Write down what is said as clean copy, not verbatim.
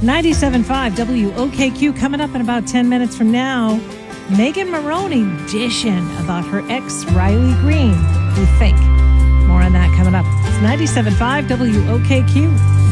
97.5 WOKQ coming up in about 10 minutes from now. Megan Maroney dishing about her ex, Riley Green. We think. More on that coming up. It's 97.5 WOKQ.